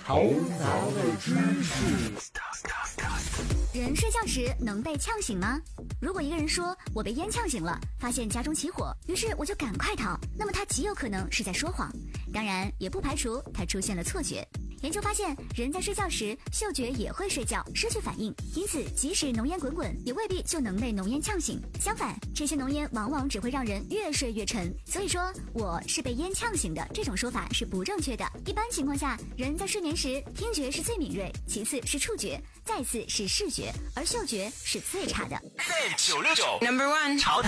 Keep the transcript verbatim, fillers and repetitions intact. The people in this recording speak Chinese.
头脑的知识。 人睡觉时能被呛醒吗？如果一个人说我被烟呛醒了，发现家中起火，于是我就赶快逃，那么他极有可能是在说谎，当然也不排除他出现了错觉。研究发现，人在睡觉时嗅觉也会睡觉，失去反应，因此即使浓烟滚滚，也未必就能被浓烟呛醒。相反，这些浓烟往往只会让人越睡越沉。所以说我是被烟呛醒的这种说法是不正确的。一般情况下，人在睡眠时听觉是最敏锐，其次是触觉，再次是视觉，而嗅觉是最差的。 九六九 Number One 潮台。